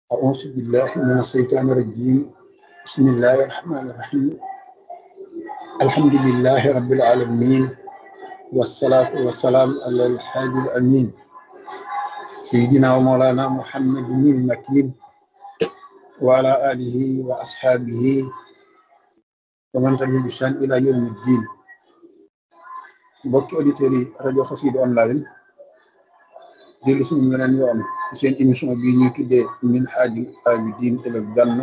أعوذ بالله من الشيطان الرجيم. بسم الله الرحمن الرحيم. الحمد لله رب العالمين، والصلاة والسلام على الحادي الأمين سيدنا ومولانا محمد المكين وعلى آله وأصحابه ومن تبعهم بإحسان إلى يوم الدين. mbokki auditeurs yi rajo Xassida online dellu si nañ beneen yoon ci seen émission bii ñuy tuddee Minhajul Abidin ilal Janna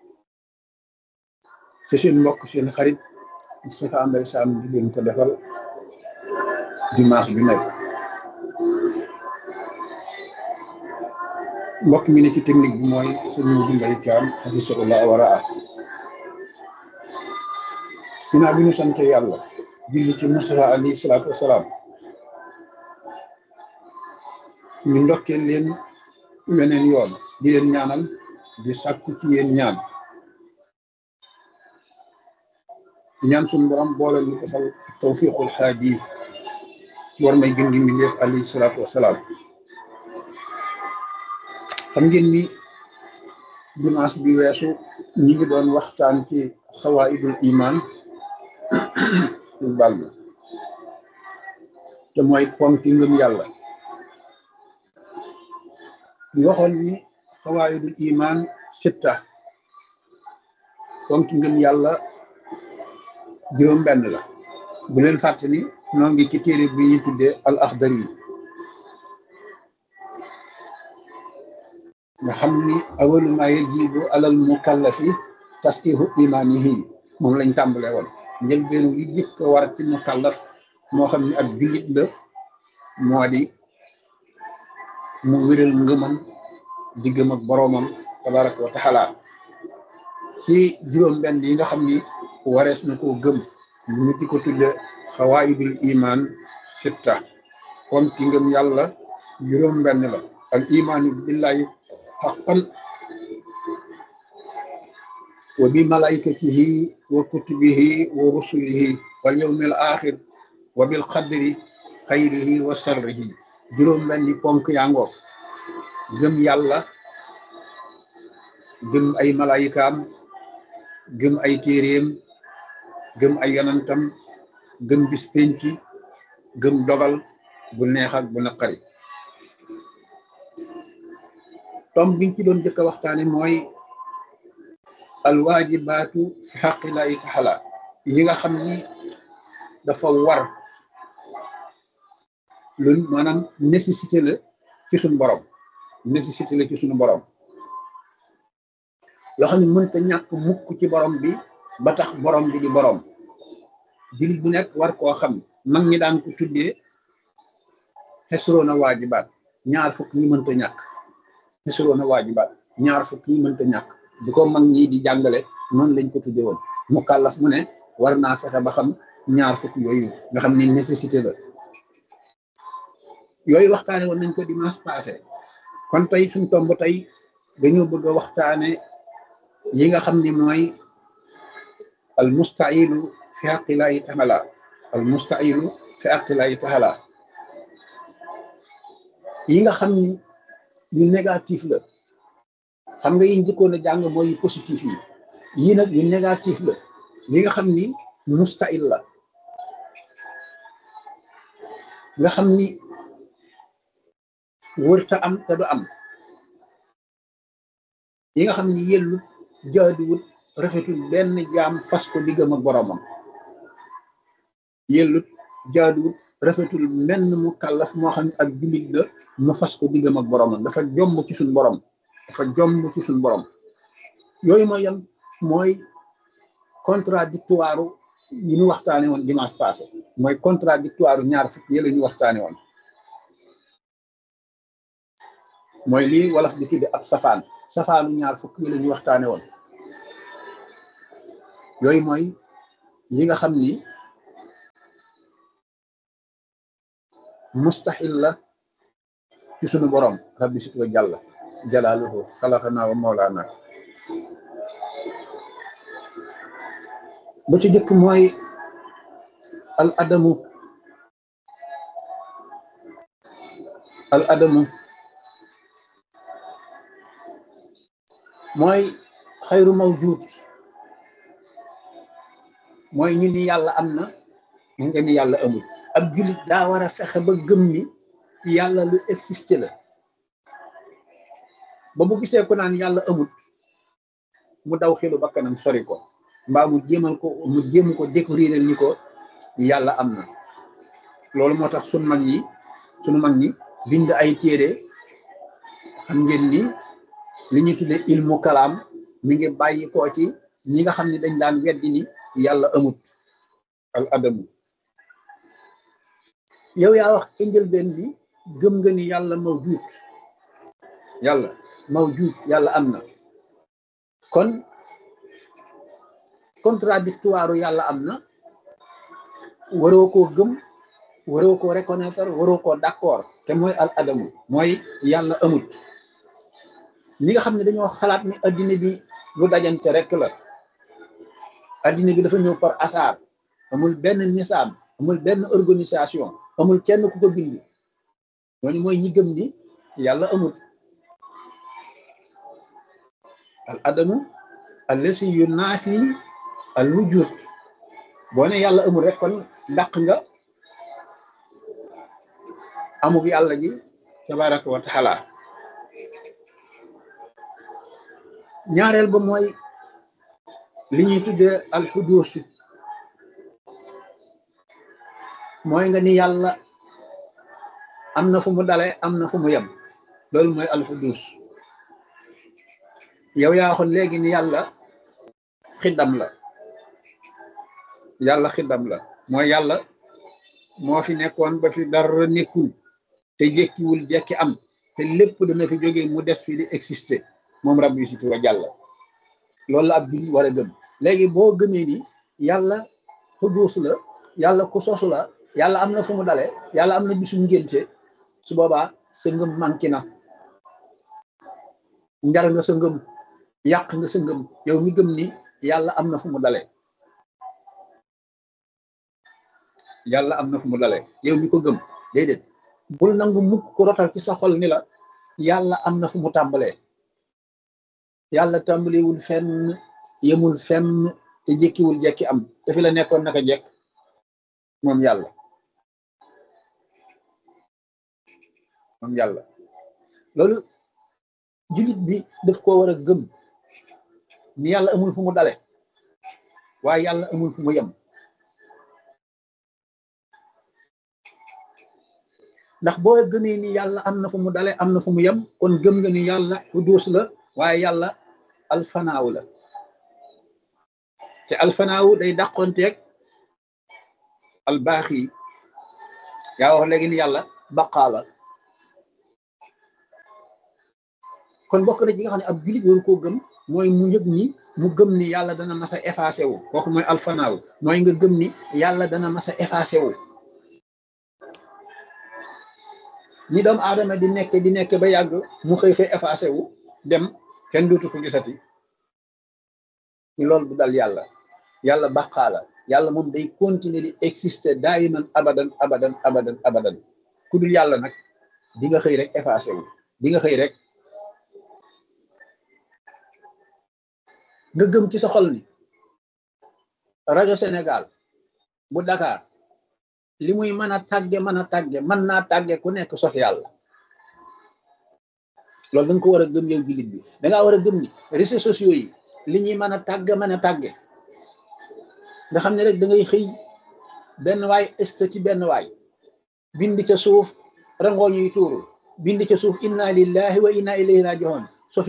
te seen mbokk seen xarit Moustapha Mbaye Sam di leen ko defal dimanche bi nekk. mbokk mi ne ci technique bi mooy sëñ Modou Mbaye Thiam hafizahullah wa raa. ginnaaw bi ñu sant yàlla julli ci Mustafa alayhi salaatu wasalaam, ñu ndokkeel leen weneen yoon di leen ñaanal di sàkku ci yéen ñaan di ñaan suñu borom boole ñu defal tawfiqul haadi ci war may gën gi mbindeef alayhi salaatu wasalaam. xam ngeen ni dimanche bi weesu ñi ngi doon waxtaan ci xawaidul iman bal bi te mooy ponki ngëm yàlla. ñu waxoon ni xawaidul iman sitta, ponki ngëm yàlla juróom benn la. bu leen fàtte ni noo ngi ci téere bi ñuy tuddee al axdari yi nga xam ni awalu ma yajibu alal mukallafi tasqihu imanihi moom lañ tàmbalee woon. njëlbeenu li jëkk a war ci mukallaf moo xam ni ab jullit la moo di mu wéral ngëmam diggam ak boroomam tabaraka wa taala ci juróom benn yi nga xam ni warees na koo gëm ñu di ko tudde xawaayidul iman sitta. kon ki ngëm yàlla juróom benn la. al imaanu billahi haqqan wa bi malaikatihi wa kutubihi wa rusulihi wal yawmil axir wa bil qadri xayrihi wa sharrihi. juróom benni ponk yaa ngoog. gëm yàlla, gëm ay malaayikaam, gëm ay téeréem, gëm ay yonantam, gëm bis penci, gëm dogal bu neex ak bu naqari. tomb biñ ci doon jëkk a waxtaane mooy alwaajibaatu fi xaqillahi taala, yi nga xam ni dafa war, lu maanaam nécessité la ci suñu borom. nécessité la ci suñu borom loo xam ne mënta ñàkk mukk ci borom bi ba tax borom bi di borom. jullit bu nekk war koo xam. mag ñi daan ko tuddee xesroona waajibaat, ñaar fukk yi mënta ñàkk. xesroona waajibaat, ñaar fukk yi mënta ñàkk. di ko mag ñi di jàngale noonu lañ ko tuddee woon. mukallaf mu ne war naa fexe ba xam ñaar fukk yooyu nga xam ni nécessité la. yooyu waxtaane woon nañ ko dimanche passé. kon tey suñ tomb tey dañoo bëgg a waxtaane yi nga xam ni mooy al mustailu fi haqqillahi taala. al mustailu fi haqqillahi taala yi nga xam ni yu négatif la. xam nga yi njëkkoon a jàng mooy yu positif yi. yii nag yu négatif la. li nga xam ni mustail la, nga xam ni wërta am te du am. yi nga xam ni yellut, jaaduwut, rafetul benn jaam fas ko diggam ak boroomam. yellut, jaaduwut, rafetul menn mu kàllaf moo xam ne ak jullit la mu fas ko diggam ak boroomam. dafa jomb ci suñ borom. dafa jomb ci suñ borom. yooyu mooy yan mooy contradictoire yi ñu waxtaane woon dimanche passé. mooy contradictoire ñaar fukk yi la ñu waxtaane woon. mooy lii wolof di tudde ab safaan. safaanu ñaar fukk yi la ñu waxtaane woon. yooyu mooy yi nga xam ni mustahil la ci sunu borom rabbi sit wa jàlla jalaaluhu xalaqana wa mawlaana. ba ci jëkk mooy al adamu. al adamu mooy xayru mawjuud, mooy ñu ni yàlla am na ñu nga ni yàlla amul. ab jullit daa war a fexe ba gëm ni yàlla lu existe la, ba mu gisee ko naan yàlla amul mu daw xelu bakkanam sori ko, mbaa mu jéem ko découvrir ni ko yàlla am na. loolu moo tax sunu mag ñi bind ay téere. xam ngeen ni li ñuy tuddee ilmu kalaam mi ngi bàyyi koo ci ñi nga xam ne dañ daan weddi ni yàlla amut, al adamu. yow yaa wax ca njëlbeen bi gëm nga ni yàlla mawjuud, yàlla am na. kon contradictoire yàlla am na waroo koo gëm, waroo koo reconnaître, waroo koo d'accord, te mooy al adamu, mooy yàlla amut. ñi nga xam ne dañoo xalaat ni addina bi lu dajante rek la, addina bi dafa ñëw par hasard, amul benn nisaab, amul benn organisation, amul kenn ku ko bind, ñooñu mooy ñi gëm ni yàlla amut. al adamu allasi yunaafi al wujud. boo ne yàlla amul rek kon dàq nga amug yàlla gi tabaraka wa taala. ñaareel ba mooy li ñuy tuddee alxuduusu, mooy nga ni yàlla am na fu mu dale, am na fu mu yem. loolu mooy alxuduus. yow yaa waxoon léegi ni yàlla xiddam la, mooy yàlla moo fi nekkoon ba fi dara nekkul, te jékkiwul jekki am, te lépp dana fi jógee mu des fi di exister, moom rabbi siti wa jàlla. loolu la ab jullit war a gëm. léegi boo gëmee ni yàlla xuduus la, yàlla ku sosu la, yàlla am na fu mu dale, yàlla am na bisu ngénte, su boobaa sa ngëm manqué na, njar nga sa ngëm, yàq nga sa ngëm. yow mi gëm ni yàlla am na fu mu dale, yàlla am na fu mu dale, yow mi ko gëm, déedéet. bul nangu mukk ko rotal ci sa xol ni la yàlla am na fu mu tàmbalee. yàlla tàmbalewul fenn, yemul fenn, te jékkiwul jekki am, te fi la nekkoon naka jekk moom yàlla. loolu jullit bi daf koo war a gëm ni yàlla amul fu mu dale, waaye yàlla amul fu mu yem. ndax boo gëmee ni yàlla am na fu mu dale, am na fu mu yem, kon gëm nga ni yàlla xuduus la, waaye yàlla alfanaaw la. te alfanaaw day dàqonteeg albaaxi. yaa wax léegi ni yàlla baqaa la. kon bokk na ci nga xam ne ab jullit waru koo gëm, mooy mu yëg ni, mu gëm ni yàlla dana mas a effacé wu. kooku mooy alfanaaw, mooy nga gëm ni yàlla dana mas a effacé wu. ni doomu aadama di nekk ba yàgg mu xëy effacé wu dem, kenn dootu ko gisati. ni loolu du dal yàlla. yàlla baqaa la. yàlla moom day continuer di exister daayiman abadan. ku dul yàlla nag di nga xëy rek effacé wu, di nga xëy rek. nga gëm ci sa xol ni rajo Sénégal bu Dakar li muy mën a tàgge mën naa tàgge ku nekk sof yàlla. loolu da nga ko war a gëm yow jullit bi. da ngaa war a gëm ni réseaux sociaux yi li ñuy mën a tàgge nga xam ne rek da ngay xëy benn waay ci benn waay bind ca suuf rangoo ñuy tuuru, bind ca suuf inna lillahi wa inna ilayhi raji'un, sof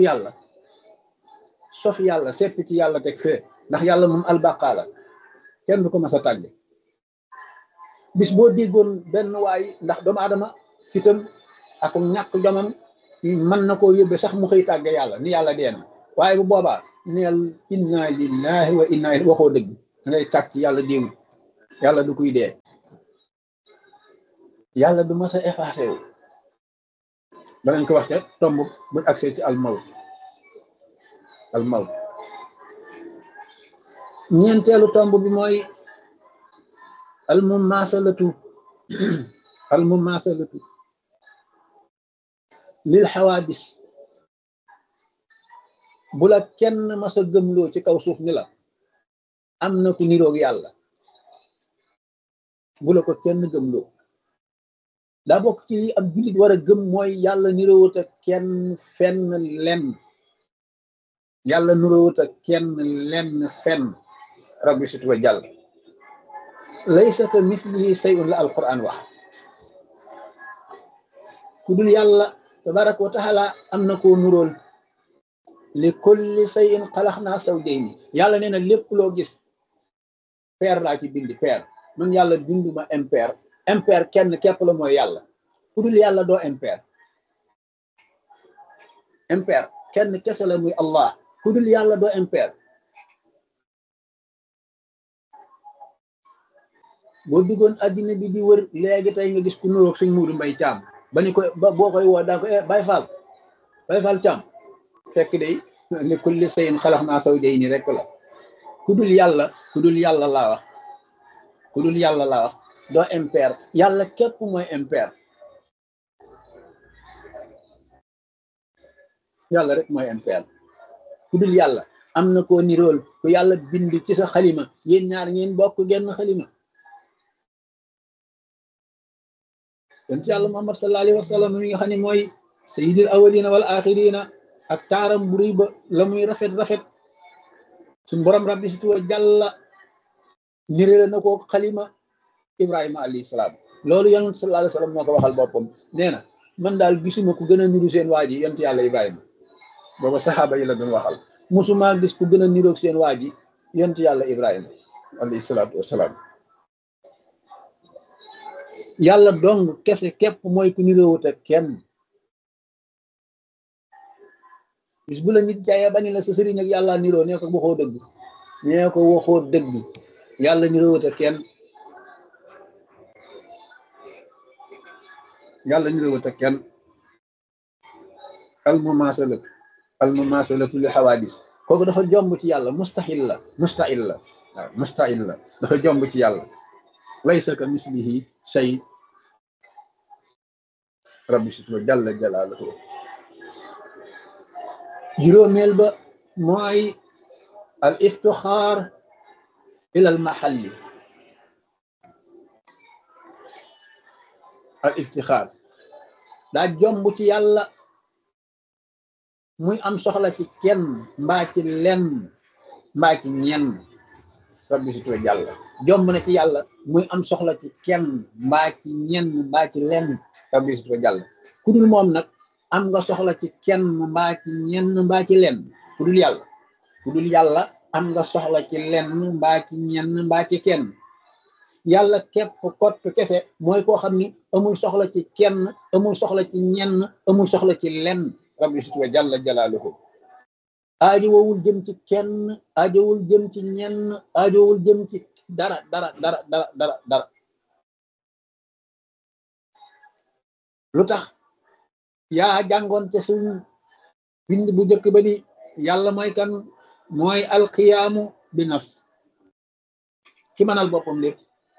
yàlla sepp ci yàlla teg fee. ndax yàlla moom albaqa la, kenn du ko mas a tàgge. bis boo déggoon benn waay, ndax doomu aadama fitam ak ñàkk jomam mën na koo yóbbe sax mu xëy tàgge yàlla ni yàlla dee na, waaye bu boobaa neel inna lillahi wa inna ilayhi, waxoo dëgg. da ngay tàgg ci yàlla déewu, yàlla du kuy dee, yàlla du mas a effacé wu. danañ ko wax ca tomb buñ accès ci almawt. ñeenteelu tomb bi mooy almumasalatu lil xawaadis. bu la kenn mas a gëmloo ci kaw suuf ni la am na ku niroog yàlla, bu la ko kenn gëmloo. daa bokk ci li ab jullit war a gëm mooy yàlla niroowut ak kenn fenn lenn, yàlla niroowut ak kenn lenn fenn. rabbi sit wa jàll laysa ka mislihi shay'un la alquran wax. ku dul yàlla tabaraka wa taala am na koo nuróol. li kulli shay'in xalaqnaa zawjayni, yàlla nee na lépp loo gis paire laa ci bindi paire. man yàlla binduma impaire. impaire kenn képp la mooy yàlla. ku dul yàlla doo impaire. impaire kenn kese la muy Allah. ku dul yàlla doo impaire. boo duggoon addina bi di wër léegi tey nga gis ku nuroog Sëñ Muudu Mbay Caam ba ni ko boo koy woo daa ko Baay Faal Caam, fekk day li kulli shay'in xalaqnaa zawjayni rek la. ku dul yàlla laa wax, ku dul yàlla laa wax doo impaire. yàlla képp mooy impaire. yàlla rek mooy impaire. ku dul yàlla am na koo nirool ku yàlla bind ci sa xalima, yéen ñaar ngeen bokk genn xalima. yonent yàlla Muhammad sallallahu alayhi wa sallam mi nga xam ne mooy sayyidil awwalina wal axirina, ak taaram bu rëy ba la muy rafet suñ borom rabbi situ wa jàlla nirale na ko xalima Ibrahima alayhi salaam. loolu yonent sallallahu alayhi wa sallam moo ko waxal boppam. nee na man daal gisuma ku gën a niru seen waa ji yonent yàlla Ibrahima. booba saxaaba yi la doon waxal. musuma gis ku gën a niroog seen waa ji yonent yàlla Ibrahima alayhi salaatu wasalaam. yàlla dong kese képp mooy ku niroowut ak kenn. bis bu la nit jaayee ba ni la sa sëriñ ak yàlla niroo, nee ko waxoo dëgg. nee ko waxoo dëgg. yàlla niroowut ak kenn. yàlla niroowut ak kenn. almumasalatu li xawaadis kooku dafa jomb ci yàlla. mustahil la waaw mustahil la dafa jomb ci yàlla. laysa ka mislihi shay. rabbi situ jalla jalaaluhu. juróomeel ba mooy al iftixaar ila al mahalli. al iftixaar daa jomb ci yàlla muy am soxla ci kenn mbaa ci lenn mbaa ci ñenn. rabbi situ jàlla jomb na ci yàlla muy am soxla ci kenn mbaa ci ñenn mbaa ci lenn. rabbi situ jàlla ku dul moom nag am nga soxla ci kenn mbaa ci ñenn mbaa ci lenn. ku dul yàlla am nga soxla ci lenn mbaa ci ñenn mbaa ci kenn. yàlla képp kott kese mooy koo xam ni amul soxla ci kenn, amul soxla ci ñenn, amul soxla ci lenn. rabbi situ jalla jalaaluhu. aajowul jëm ci kenn, aajowul jëm ci ñenn, aajowul jëm ci dara. lu tax yaa jàngoon te suñ bind bu njëkk ba ni yàlla mooy kan? mooy alqiyaamu bi nafs, ki mënal boppam lépp.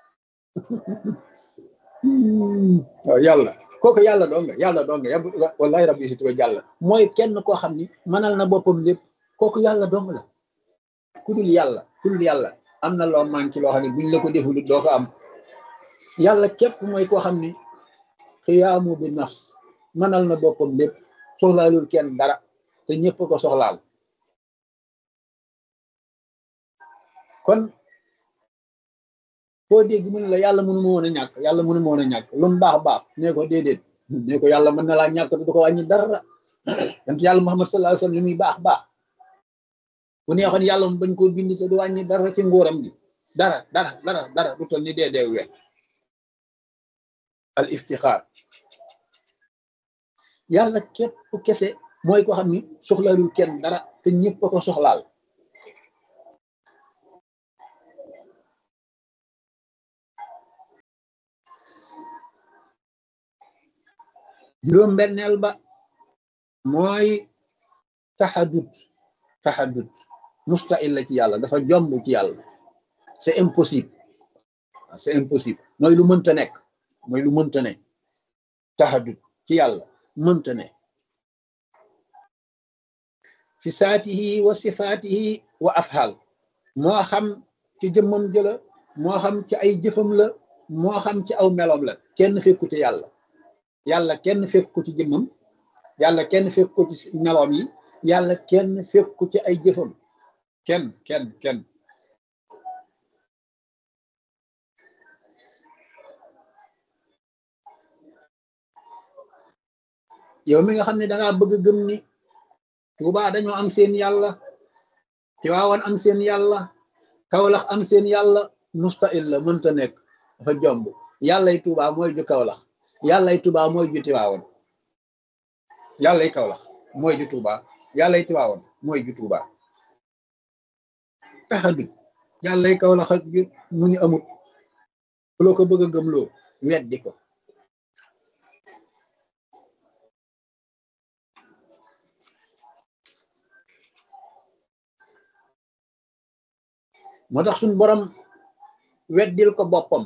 waaw yàlla kooku yàlla dong wallahi rabbi situ jàlla mooy kenn koo xam ni mënal na boppam lépp. kooku yàlla dong la. ku dul yàlla am na loo manqué loo xam ne buñ la ko deful doo ko am. yàlla képp mooy koo xam ni xiyaamu bi nafs, mënal na boppam lépp, soxlaalul kenn dara te ñëpp ko soxlaal. kon koo dégg mu ne la yàlla mënu ma woon a ñàkk, lu mu baax nee ko déedéet, nee ko yàlla mën na laa ñàkk du ko wàññi dara. yonent yàlla Muhammad sallallahu alayhi wasallam li muy baax bu neexoon yàlla mu bañ koo bind te du wàññi dara ci nguuram gi. dara du toll ni dee we. al iftixaar yàlla képp kese mooy ko xam ni soxlaalul kenn dara te ñëpp ko soxlaal. juróom-benneel ba mooy taxadut mustahil la ci yàlla, dafa jomb ci yàlla. c'est impossible mooy lu mënta nekk. taxadut ci yàlla mënta ne. fi saatihi wa sifaatihi wa afhaal moo xam ci jëmmam jëla moo xam ci ay jëfam la moo xam ci aw meloom la kenn fekku ci yàlla yàlla kenn fekk ko ci jëmmam yàlla kenn fekk ko ci meloom yi yàlla kenn fekk ko ci ay jëfam kenn yow mi nga xam ne dangaa bëgg gëm ni Tuubaa dañoo am seen yàlla Tiwaawan am seen yàlla Kawlax am seen yàlla mustahil la mënta nekk dafa jomb yàllay Tuubaa mooy ju Kawlax yàllay Tuubaa mooy ju Tiwaawan yàllay Kawlax mooy ju Tuubaa yàllay Tiwaawan mooy ju Tuubaa taxadut yàllay Kawlax ak ju mu ngi amut loo ko bëgg a gëmloo weddi ko moo tax suñu borom weddil ko boppam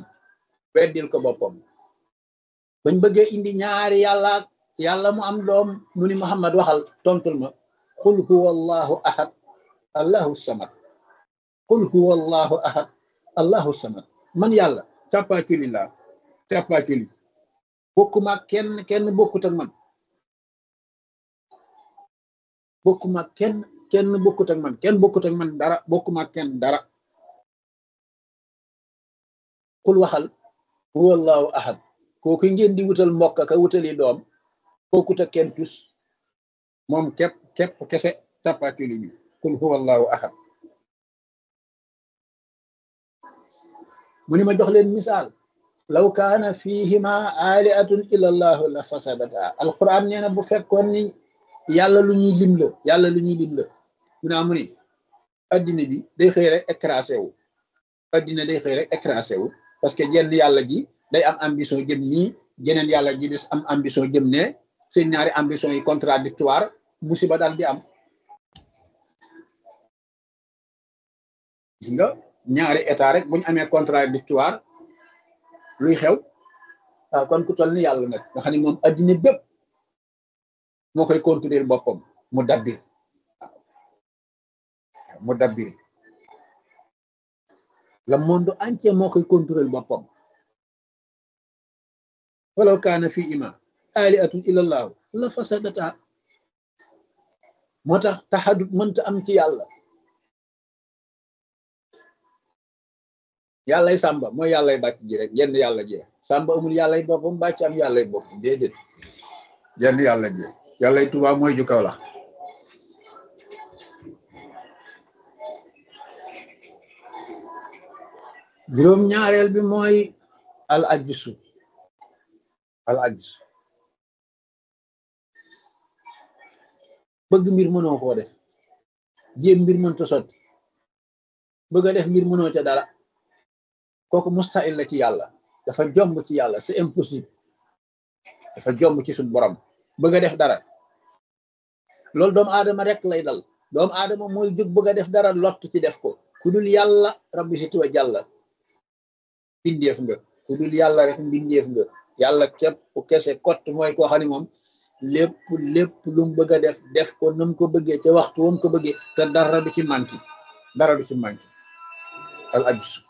bañ bëggee indi ñaari yàlla mu am doom mu ni Muhammad waxal tontul ma qul huwa allahu ahad allahu samad qul huwa allahu ahad allahu samad man yàlla càppaaculi laa càppaaculi bokkuma kenn bokkut ak man bokkuma kenn bokkut ak man kenn bokkut ak man dara bokkuma kenn dara xul waxal huwa allahu ahad kooku ngeen di wutal mbokk ka wutali doom bokkut ak kenn tus moom képp kese càppaaculi bi xul huwa allahu ahad mu ni ma jox leen misaal law kaana fihima aliatun illa allahu la fasadata alquran nee na bu fekkoon ni yàlla lu ñuy lim la mu naa mu ni addina bi day xëy rek écrasé wu addina day xëy rek écrasé wu parce que jenn yàlla ji day am ambition jëm nii jeneen yàlla ji des am ambition jëm ne seen ñaari ambition yi contradictoire musiba daal di am gis nga ñaari état rek buñu amee contradictoire luy xew waaw kon ku toll ni yàlla nag nga xam ne moom addina bépp moo koy contrôler boppam mu dabbir le monde entier moo koy contrôler boppam walaw kaana fi ima aliatun illallahu la fasadata moo tax taxadut mënta am ci yàlla yàllay sàmba mooy yàllay bàcc ji rek jenn yàlla ji sàmba amul yàllay boppam bàcc am yàllay boppam déedéet jenn yàlla ji yàllay Tuubaa mooy ju Kawlax juróom ñaareel bi mooy al ajsu bëgg mbir mënoo koo def jéem mbir mënta sotti bëgg a def mbir mënoo ca dara kooku mustahil la ci yàlla dafa jomb ci yàlla c'est impossible dafa jomb ci suñu borom bëgg a def dara loolu doomu aadama rek lay dal doomu aadama mooy jóg bëgg a def dara lott ci def ko ku dul yàlla rabbi si tuwa jàlla mbindeef nga ku dul yàlla rek mbindeef nga yàlla képp kese kott mooy koo xam ne moom lépp lu mu bëgg a def ko nam ko bëggee ca waxtu wam ko bëggee te dara du ci manki al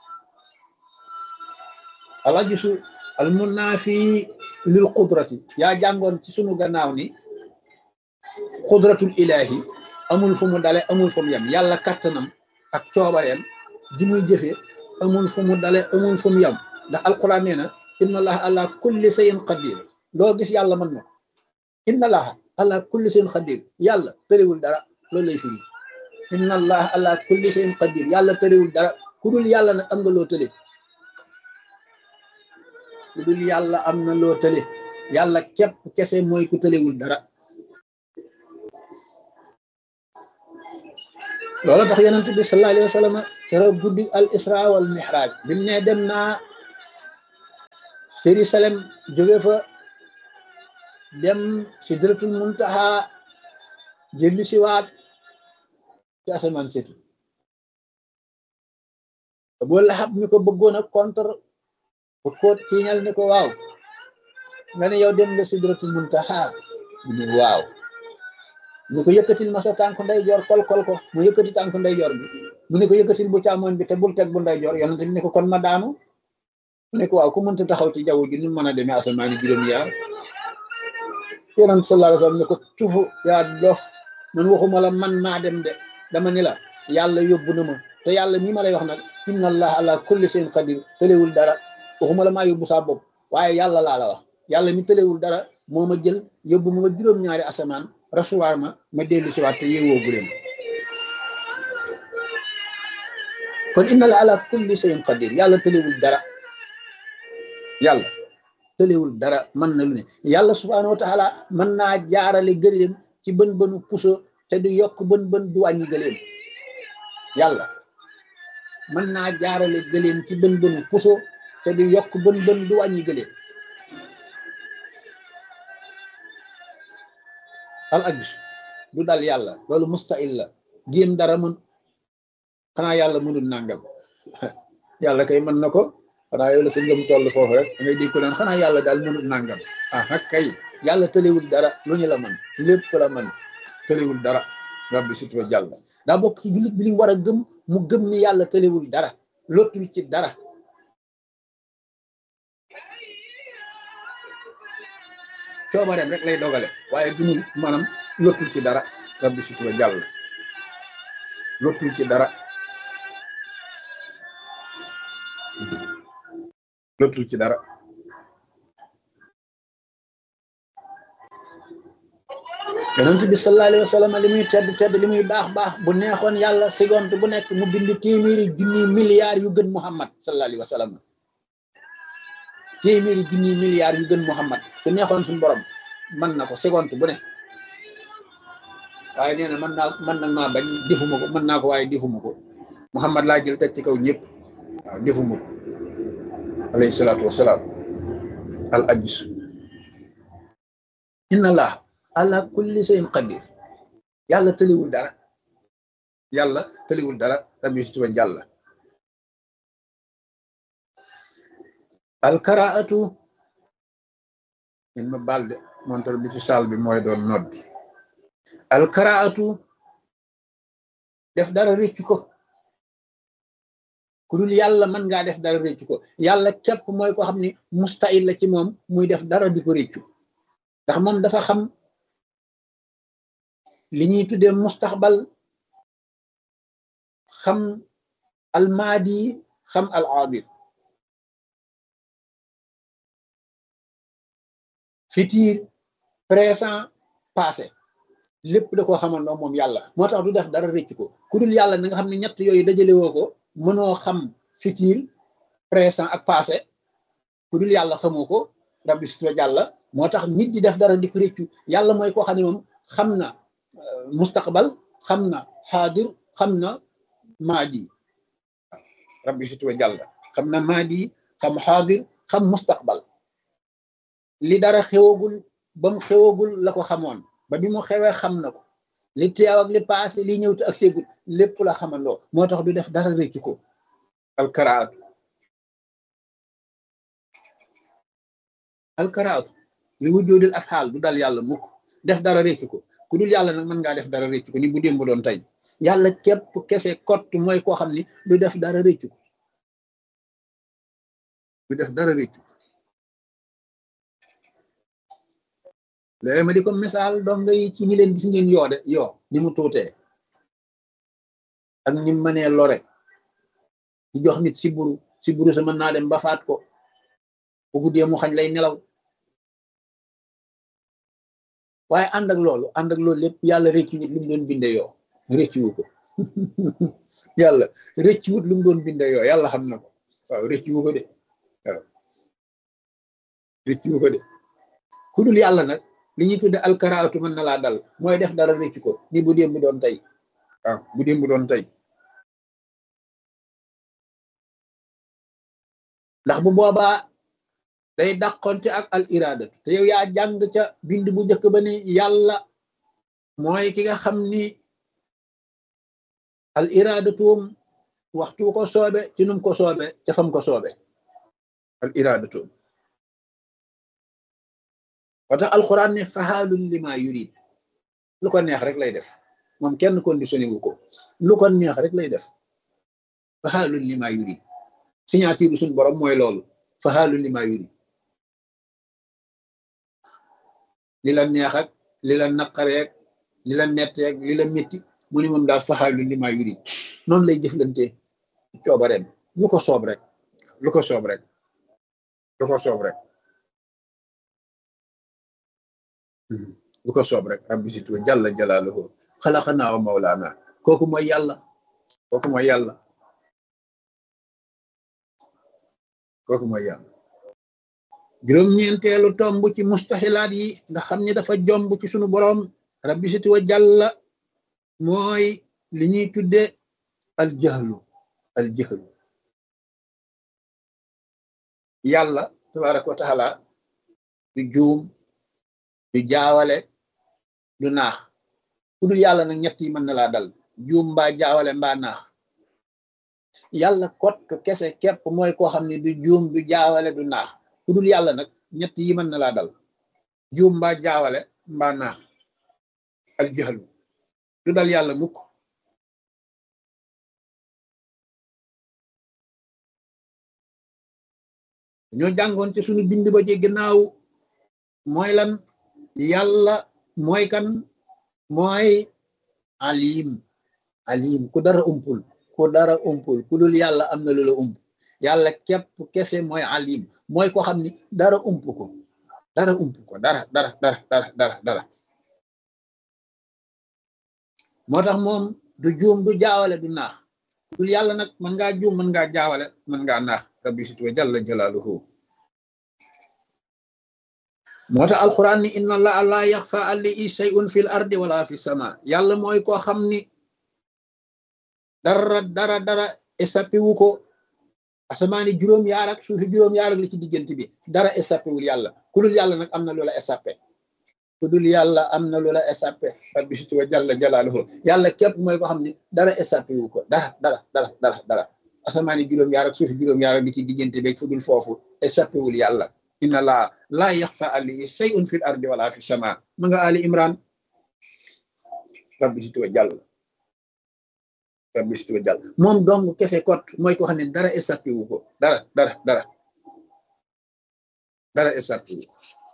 ajsu al munaafi lil qudrati yaa jàngoon ci sunu gannaaw ni qudratul ilahi amul fu mu dale amul fu mu yem yàlla kattanam ak coobareem ji muy jëfe amul fu mu dale amul fu mu yem ndax alquran nee na inna allaha ala kulli shay'in qadir loo gis yàlla mën na inna allaha ala kulli shay'in qadir yàlla tëriwul dara loolu lay firi inna allaha ala kulli shay'in qadir yàlla tëriwul dara ku dul yàlla nag am nga loo tële ku dul yàlla am na loo tële yàlla képp kese mooy ku tëlewul dara loolu tax yonent bi sallallahu alayhi wa sallam keroog guddi al isra wal mihraj bi mu ne dem naa Jérusalem jóge fa dem sidratul muntaha jëlli si waat ci asamaan setu boo laxab mi ko bëggoon a contre bu ko tiiñal ne ko waaw nga ne yow dem nga sidratul muntaha mu ne waaw mu ko yëkkatil ma sa tànk ndeyjoor kol ko mu yëkkati tànk ndeyjoor bi mu ne ko yëkkatil bu càmmoñ bi te bul teg bu ndeyjoor yonent bi ne ko kon ma daanu mu ne ko waaw ku mënta taxaw ci jaww ji nu mën a demee asamaan yi juróom-ñaar yonent sallallahu alayhi wasallam ne ko tufu yaa dof man waxuma la man maa dem de dama ni la yàlla yóbbu na ma te yàlla mii ma lay wax nag inna allah ala kulli shay'in qadir tëlewul dara waxuma la maa yóbbu saa bopp waaye yàlla laa la wax yàlla mi tëlewul dara moo ma jël yóbbu ma juróom-ñaari asamaan rasuwaar ma dellu si waat te yeewoo gu leen kon inna la ala kulli shay'in qadir yàlla tëlewul dara yàlla tëlewul dara mën na lu ne yàlla subhanahu wa taala mën naa jaarale gëléem ci bën bënu puso te du yokk bën bën du wàññi gëléem yàlla mën naa jaarale gëléem ci bën bënu puso te du yokk bën bën du wàññi gëléem al ajus du dal yàlla loolu mustahil la jéem dara mën xanaa yàlla mënul nàngam yàlla kay mën na ko xanaa yow la sa ngëm toll foofu rek da ngay dégg ko naan xanaa yàlla daal mënul nàngam nag kay yàlla tëlewul dara lu ñu la mën lépp la mën tëlewul dara rabbi sut wa jàll daa bokk ci jullit bi li mu war a gëm mu gëm ni yàlla tëlewul dara lottul ci dara coobareem rek lay dogale waaye dunul maanaam lottul ci dara rabbi sut wa jàll lottul ci dara lottul ci dara yonent bi sallallahu alayhi wa sallam li muy tedd tedd li muy baax baax bu neexoon yàlla seconde bu nekk mu bind téeméeri junni milliards yu gën Muhammad sallallahu alayhi wa sallam téeméeri junni milliards yu gën Muhammad su neexoon suñu borom mën na ko seconde bu ne waaye nee na mën na maa bañ defuma ko mën naa ko waaye defuma ko Muhammad laa jël teg ci kaw ñëpp waaw defuma ko alayhi salaatu wasalaam al ajus inna allah ala kulli shay'in qadir yàlla tëliwul dara yàlla tëliwul dara rabbi wa jàlla al karaatu in ma balde montar bi ci saal bi mooy doon nodd al karaatu def dara réccu ko ku dul yàlla mën ngaa def dara réccu ko yàlla képp mooy ko xam ni mustahil la ci moom muy def dara di ko réccu ndax moom dafa xam li ñuy tuddee mustaxbal xam al maadi xam al aadir futur présent passé lépp da koo xamandoo moom yàlla moo tax du def dara réccu ko ku dul yàlla na nga xam ne ñett yooyu dajale woo ko mënoo xam futur présent ak passé ku dul yàlla xamoo ko rabbi su jàlla moo tax nit di def dara di ko réccu yàlla mooy koo xam ne moom xam na mustaqbal xam na xaadir xam na maadi rabbi su jàlla xam na maadi xam xaadir xam mustaqbal li dara xewagul ba mu xewagul la ko xamoon ba bi mu xewee xam na ko li teew ak li paase li ñëw te ak seegul lépp la xamandoo moo tax du def dara réccu ko alkaraatu li wujjoodil asxaal du dal yàlla mukk def dara réccu ko ku dul yàlla nag mën ngaa def dara réccu ko ni bu démb doon tey yàlla képp kese kott mooy koo xam ni du def dara réccu ko du def dara réccu ko léegi ma di ko misaal donga yi ci ñi leen gis ngeen yoo ni mu tuutee ak ñi mënee lore di jox nit si buru sa mën naa dem ba faat ko bu guddee mu xañ lay nelaw waaye ànd ak loolu lépp yàlla rëccu wut lu mu doon binde yoo rëccu wu ko yàlla rëccu wut lu mu doon binde yoo yàlla xam na ko waaw rëccu wu ko de waaw rëccu wu ko de ku dul yàlla nag li ñuy tudde alkaraatu mën na laa dal mooy def dara rëccu ko ni bu démb doon tey waaw bu démb doon tey ndax bu boobaa day dàqonte ak al iradatu te yow yaa jàng ca bind bu njëkk ba ni yàlla mooy ki nga xam ni al iradatuum waxtu ko soobe ci num ko soobe ca fam ko soobe al iradatuum watax alquran ne fahaalun lima yurid lu ko neex rek lay def moom kenn conditionné wu ko lu ko neex rek lay def fa'aalun limaa yurid signature suñu borom mooy loolu fa'aalun limaa yurid li la neex ak li la naqareek li la metteek li la métti mu ni moom daal fa'aalun limaa yurid noonu lay jëflante coobareem lu ko soob rek lu ko soob rek lu ko soob rek lu ko soob rek rabbi situ jalla jalaaluhu xalaqanaa wa mawlaana kooku mooy yàlla kooku mooy yàlla kooku mooy yàlla juróom-ñeenteelu tomb ci mustaxilaat yi nga xam ni dafa jomb ci sunu boroom rabbi situ jalla mooy li ñuy tudde aljahlu yàlla tabaraka wa taala du juum du jaawale du naax ku dul yàlla nag ñett yi mën na laa dal juum mbaa jaawale mbaa naax yàlla kott kese képp mooy koo xam ne du juum du jaawale du naax ku dul yàlla nag ñett yi mën na laa dal juum mbaa jaawale mbaa naax al jahlu du dal yàlla mukk ñoo jàngoon ci suñu bind ba ci gannaaw mooy lan yàlla mooy kan mooy alim ku dara umpul ku dul yàlla am na lu la ump yàlla képp kese mooy alim mooy ko xam ni dara ump ko dara moo tax moom du juum du jaawale du naax dul yàlla nag mën ngaa juum mën ngaa jaawale mën ngaa naax rabbi situ jalla jalaaluhu moo tax alquran ni inna allaha la yaxfa alayhi shay'un fil ardi wala fi sama yàlla mooy koo xam ni dara échappé wu ko asamaani juróom-yaar ak suufi juróom-yaar ak li ci diggante bi dara échappé wul yàlla ku dul yàlla nag am na loola échappé ku dul yàlla am na loola échappé rabbi situ jalla jalaaluhu yàlla képp mooy koo xam ni dara échappé wu ko dara asamaani juróom-yaar ak suufi juróom-yaar ak li ci diggante bi fu dul foofu échappé wul yàlla inna la yaxfa alayhi shay'un fil ardi wala fi sama ma nga ali imran rabbi situ jàll moom dong kese kot mooy ko xam ne dara échappé wu ko dara échappé wu ko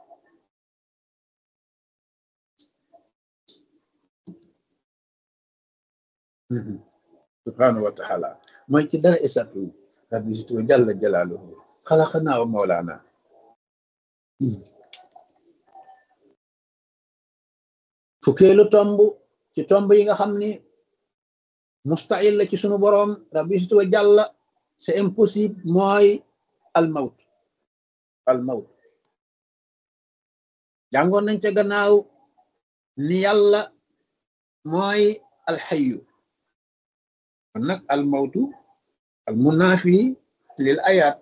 subhanahu wa ta'ala mooy ci dara échappé wu rabbi situ jalla jalaaluhu xalaqanaa wa mawlaana fukkeelu tomb ci tomb yi nga xam ni mustahil la ci sunu boroom rabbi situ jàlla c'est impossible mooy almawt jàngoon nañ ca gannaaw ni yàlla mooy alxayu kon nag almawtu almunaafi lil ayaat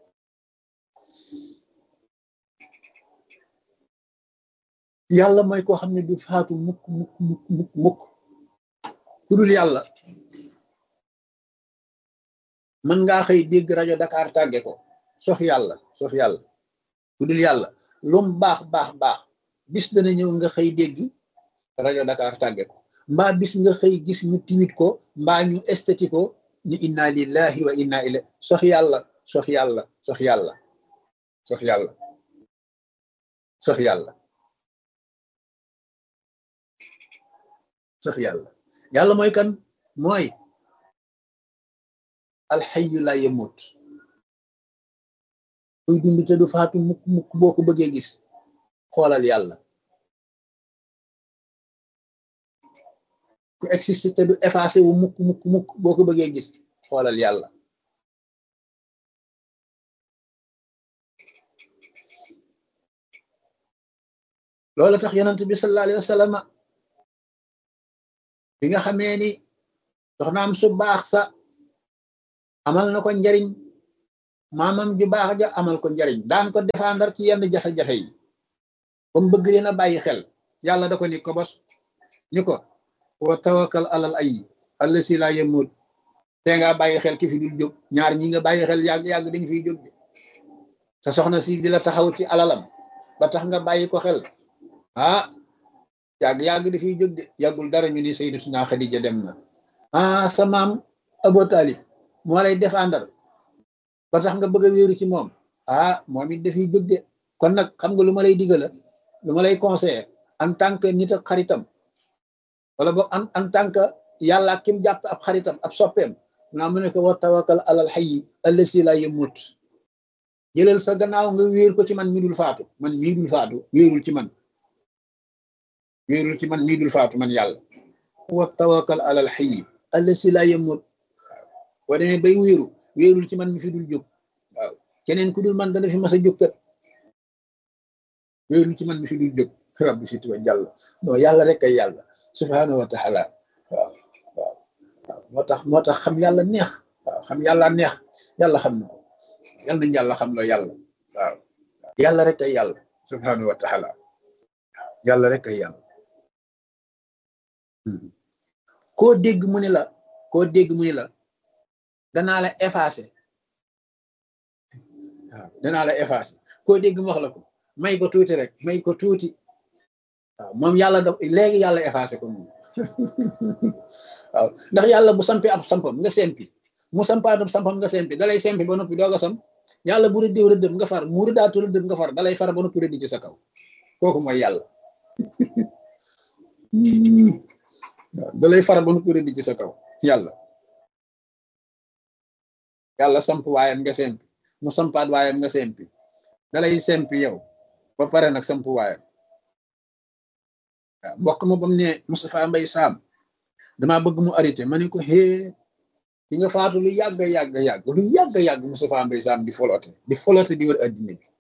yàlla mooy koo xam ne du faatu mukk ku dul yàlla mën ngaa xëy dégg rajo Dakar tàgge ko sof yàlla ku dul yàlla lum baax bis dana ñëw nga xëy dégg rajo Dakar tàgge ko mbaa bis nga xëy gis ñu timit ko mbaa ñu esthéti ko ni inna lillahi wa inna ilayhi sof yàlla yàlla mooy kan mooy alxayu la yamut kuy dund te du faatu mukk boo ko bëggee gis xoolal yàlla ku existe te du effacé wu mukk boo ko bëggee gis xoolal yàlla loolu tax yonent bi sallallahu alayhi wa sallam bi nga xamee ni soxnaam su baax sa amal na ko njariñ maamam ju baax ja amal ko njariñ daan ko défendre ci yenn jafe-jafe yi ba mu bëgg leen a bàyyi xel yàlla da ko ni ko bos ni ko wa tawakkal alal ay allasi la yamut te nga bàyyi xel ki fi dul jóg ñaar ñi nga bàyyi xel yàgg dañ fiy jóg de sa soxna si di la taxaw ci alalam ba tax nga bàyyi ko xel yàgg dafiy jóg de yàggul dara ñu ni Sayyidatuna Xadija dem na sa maam Abu Talib moo lay défendre ba tax nga bëgg a wéeru ci moom moom it dafiy jóg de kon nag xam nga lu ma lay digala lu ma lay conseiller en tant que nit ak xaritam wala boog en tant que yàlla kim jàpp ab xaritam ab soppeem naa mu ne ko wa tawakkal alal hayyi allasi la yamut jëlal sa gannaaw nga wéer ko ci man mii dul faatu wéerul ci man mii dul faatu man yàlla wa tawakkal alal hayyi allasi la yamut boo demee bay wéerul ci man mi fi dul jóg waaw keneen ku dul man dana fi mas a jóg kat wéerul ci man mi fi dul jóg rabbi si tuba jàll non yàlla rek ay yàlla subhanahu wa taala waaw moo tax xam yàlla neex xam yàlla neex yàlla xam na ko yàlla nañ yàlla xam loo yàlla waaw yàlla rek ay yàlla subhanahu wa taala yàlla rek ay yàlla koo dégg mu ni la danaa la effacer koo dégg mu wax la ko may ko tuuti rek waaw moom yàlla léegi yàlla effacé ko moom waaw ndax yàlla bu sampi ab sampam nga sempi mu sampaatam sampam nga sempi dalay sempi ba noppi doog a sam yàlla bu rëddeew rëddëm nga far mu rëddaatu rëddëm nga far dalay far ba noppi rëddi ci sa kaw kooku mooy yàlla waaw dalay far ba noppi rëddi ci sa kaw yàlla samp waayam nga sempi mu sampaat waayam nga sempi dalay sempi yow ba pare nag samp waayam waaw mbokk ma bam ne Moustapha Mbaye Sam damaa bëgg mu arrêté ma ne ko di nga faatu lu yàgg Moustapha Mbaye Sam di folote di wër addina bi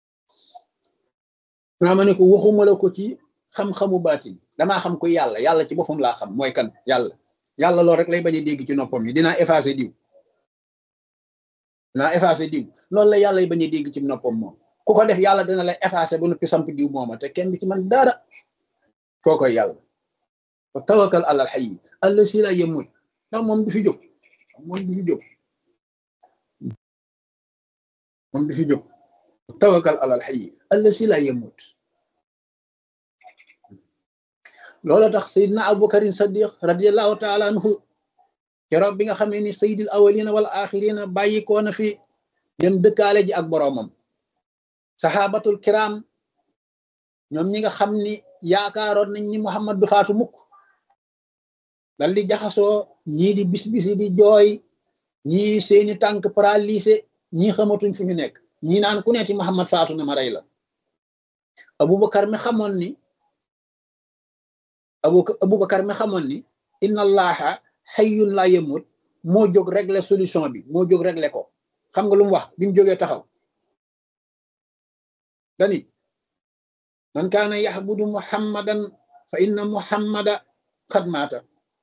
ma ne ko waxuma la ko ci xam-xamu baatin damaa xam ko yàlla ci boppam laa xam mooy kan yàlla loolu rek lay bañ a dégg ci noppam yi dinaa effacé diw loolu la yàlla yi bañ a dégg ci noppam moom ku ko def yàlla dina la effacé ba noppi samp diw mooma te kenn du ci man dara kookoy yàlla wa tawakkal alal hayyi allasi la yamut ndax moom du fi jóg tawakkal alal hayyi allasi la yamut loolu tax Seydina Abubakarin Saddiq radiyallahu taala anhu keroog bi nga xamee ni sayyidil awwalina wal axirina bàyyi koo na fi dem dëkkaale ji ak boroomam saxaabatul kiram ñoom ñi nga xam ni yaakaaroon nañ ni Muhammad du faatu mukk dal di jaxasoo ñii di bis-bisi di jooy ñii seeni tànk paralysé ñii xamatuñ fu ñu nekk ñii naan ku neeti Muhammad faatu na ma rey la Abubakar mi xamoon ni inna allaha hayyun la yamut moo jóg régler solution bi moo jóg régler ko xam nga lu mu wax bi mu jógee taxaw dani man kaana yaxbudu muhammadan fa inna muhammada xad maata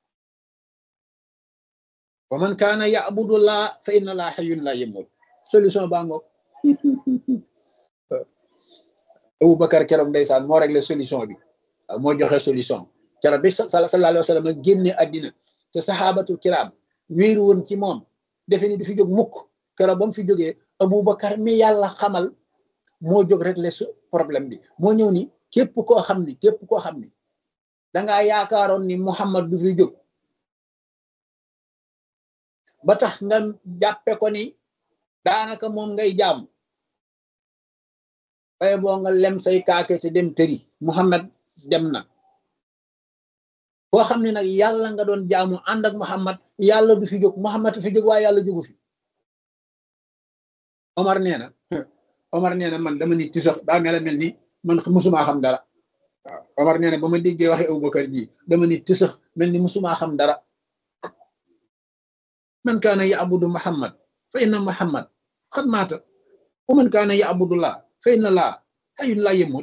wa man kaana yaxbudu laa fa inna laa xayyun laa yamut solution baa ngoog Abubakar keroog ndeysaan moo réglé solution bi moo joxe solution keroog bi sallallahu alayhi wa sallam génne àddina te saxaabatul kiraam wéeru woon ci moom defe ni du fi jóg mukk keroog ba mu fi jógee Abubakar mi yàlla xamal moo jóg réglé problème bi moo ñëw ni képp koo xam ni dangaa yaakaaroon ni Muhammad du fi jóg ba tax nga jàppe ko ni daanaka moom ngay jaam waaye boo nga lem say kaake te dem tëri Muhammad dem na boo xam ne nag yàlla nga doon jaamu ànd ak Muhammad yàlla du fi jóg Muhammad fi jóg waaye yàlla jógu fi Omar nee na man dama ni tisax daa mel ni man musumaa xam dara waaw Omar nee na ba ma déggee waxe Abubakar ji dama ni tisax mel ni musumaa xam dara man kaana ya'budu Muhammad fa inna Muhammad xad maata wa man kaana ya'budu laa fa inna laa hayyun laa yamut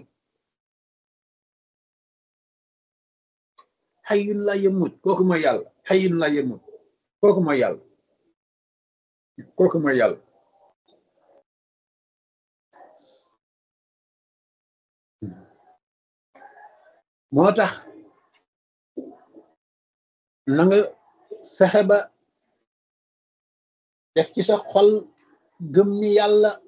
hayyun laa yamut kooku mooy yàlla hayyun laa yamut kooku mooy yàlla moo tax na nga fexe ba def ci sa xol gëm ni yàlla